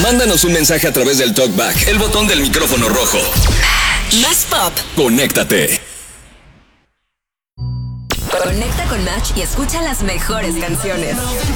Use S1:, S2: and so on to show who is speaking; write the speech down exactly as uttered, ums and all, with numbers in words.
S1: Mándanos un mensaje a través del TalkBack, el botón del micrófono rojo.
S2: Más pop.
S1: Conéctate.
S2: Conecta con Match y escucha las mejores canciones.